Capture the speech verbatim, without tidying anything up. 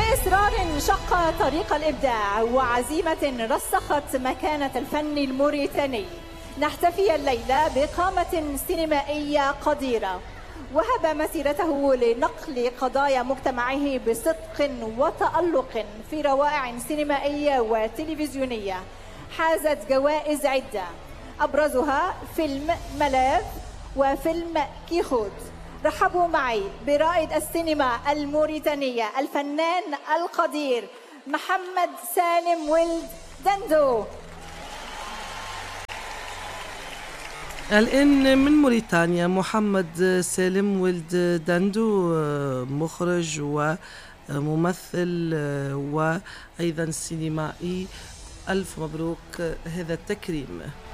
بإصرار شق طريق الإبداع وعزيمة رسخت مكانة الفن الموريتاني، نحتفي الليلة بقامة سينمائية قديرة وهب مسيرته لنقل قضايا مجتمعه بصدق وتألق في روائع سينمائية وتلفزيونية حازت جوائز عدة، أبرزها فيلم ملاذ وفيلم كيخوت. رحبوا معي برائد السينما الموريتانية الفنان القدير محمد سالم ولد دندو. الآن من موريتانيا محمد سالم ولد دندو، مخرج وممثل وأيضا سينمائي. ألف مبروك هذا التكريم.